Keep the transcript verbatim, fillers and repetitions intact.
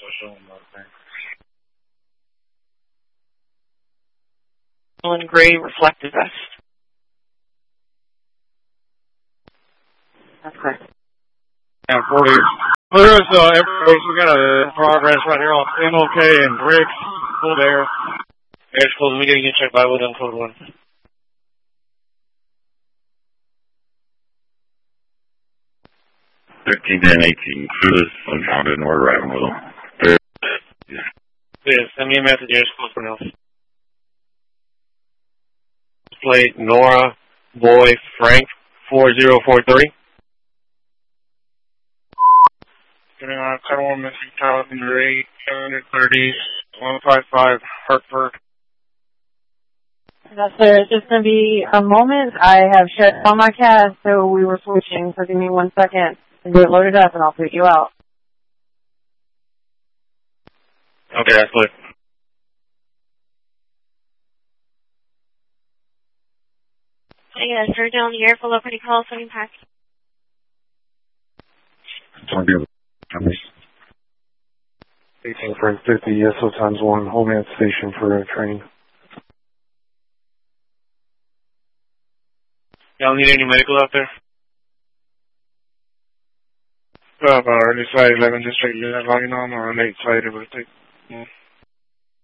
In gray reflective vest. That's correct. Yeah, forty. Clear as uh, every base. We got a progress right here off M O K and Briggs. Full there. Air's closed. We getting you checked by with code one. thirteen and eighteen. Cruise unfounded and we're riding with them. Yeah. Yeah, send me a message. Air's closed for now. Plate Nora Boy Frank four zero four three. Getting on Title one missing Tower number eight, seven thirty, one five five, Hartford. Yes, sir. It's just going to be a moment. I have shut all my cast, so we were switching. So give me one second and get it loaded up, and I'll put you out. Okay, that's clear. Yes, sir. Down the air, full of pretty call, sending pack. eighteen Frank fifty, S O times one, Homeland Station for training. Y'all need any medical out there? Uh, early side eleven district, you have volume on or late side of it.